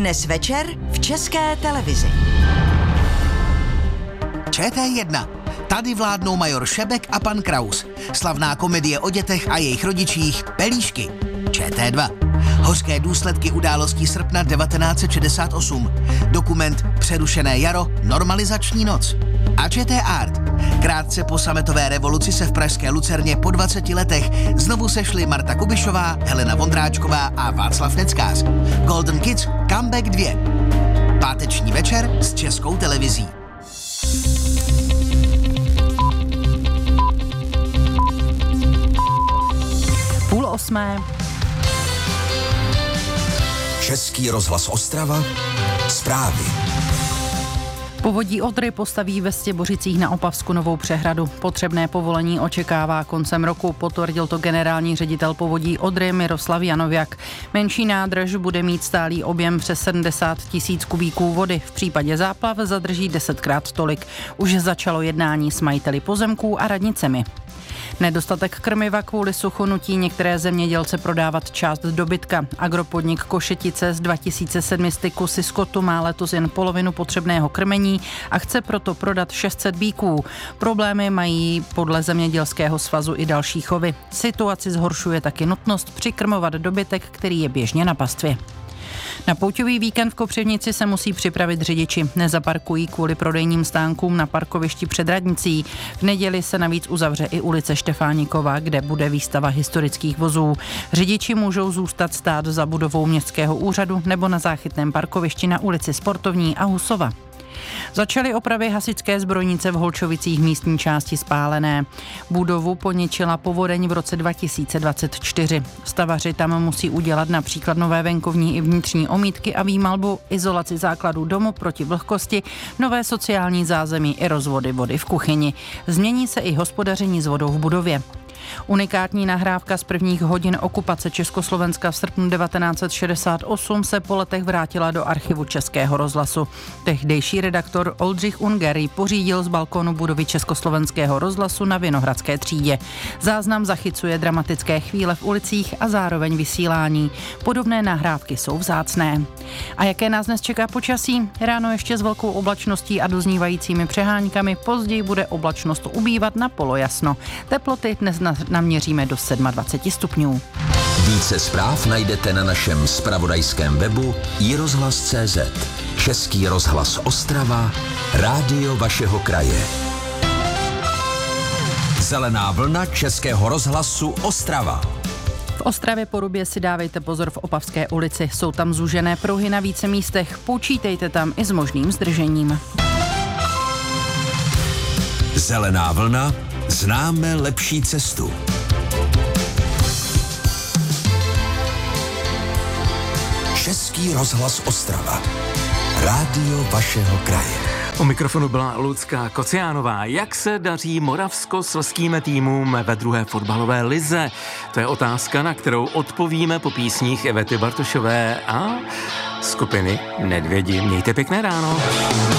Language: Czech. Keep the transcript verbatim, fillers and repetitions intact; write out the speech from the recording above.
Dnes večer v České televizi. Č T jedna. Tady vládnou major Šebek a pan Kraus. Slavná komedie o dětech a jejich rodičích Pelíšky. Č T dva. Hořké důsledky událostí srpna devatenáct set šedesát osm. Dokument Přerušené jaro, normalizační noc. A Č T Art. Krátce po sametové revoluci se v pražské Lucerně po dvaceti letech znovu sešli Marta Kubišová, Helena Vondráčková a Václav Neckář. Golden Kids Comeback dva. Páteční večer s Českou televizí. Půl osmé. Český rozhlas Ostrava. Zprávy. Povodí Odry postaví ve Stěbořicích na Opavsku novou přehradu. Potřebné povolení očekává koncem roku, potvrdil to generální ředitel Povodí Odry Miroslav Janověk. Menší nádrž bude mít stálý objem přes sedmdesát tisíc kubíků vody. V případě záplav zadrží desetkrát tolik. Už začalo jednání s majiteli pozemků a radnicemi. Nedostatek krmiva kvůli suchu nutí některé zemědělce prodávat část dobytka. Agropodnik Košetice z dva tisíce sedm set kusy skotu má letos jen polovinu potřebného krmení a chce proto prodat šest set býků. Problémy mají podle zemědělského svazu i další chovy. Situaci zhoršuje taky nutnost přikrmovat dobytek, který je běžně na pastvě. Na pouťový víkend v Kopřivnici se musí připravit řidiči. Nezaparkují kvůli prodejním stánkům na parkovišti před radnicí. V neděli se navíc uzavře i ulice Štefánikova, kde bude výstava historických vozů. Řidiči můžou zůstat stát za budovou městského úřadu nebo na záchytném parkovišti na ulici Sportovní a Husova. Začaly opravy hasičské zbrojnice v Holčovicích místní části spálené. Budovu poničila povodeň v roce dva tisíce dvacet čtyři. Stavaři tam musí udělat například nové venkovní i vnitřní omítky a výmalbu, izolaci základů domu proti vlhkosti, nové sociální zázemí i rozvody vody v kuchyni. Změní se i hospodaření s vodou v budově. Unikátní nahrávka z prvních hodin okupace Československa v srpnu devatenáct set šedesát osm se po letech vrátila do archivu Českého rozhlasu. Tehdejší redaktor Oldřich Unger ji pořídil z balkónu budovy Československého rozhlasu na Vinohradské třídě. Záznam zachycuje dramatické chvíle v ulicích a zároveň vysílání. Podobné nahrávky jsou vzácné. A jaké nás dnes čeká počasí? Ráno ještě s velkou oblačností a doznívajícími přeháňkami, později bude oblačnost ubývat na polojasno. Teploty dnes naměříme do dvacet sedm stupňů. Více zpráv najdete na našem zpravodajském webu i rozhlas tečka cé zet. Český rozhlas Ostrava, rádio vašeho kraje. Zelená vlna Českého rozhlasu Ostrava. V Ostravě Porubě si dávejte pozor v Opavské ulici. Jsou tam zúžené pruhy na více místech. Počítejte tam i s možným zdržením. Zelená vlna. Známe lepší cestu. Český rozhlas Ostrava. Rádio vašeho kraje. U mikrofonu byla Lucka Kociánová. Jak se daří moravskoslezským týmům ve druhé fotbalové lize? To je otázka, na kterou odpovíme po písních Ivety Bartošové a skupiny Nedvědi. Mějte pěkné ráno.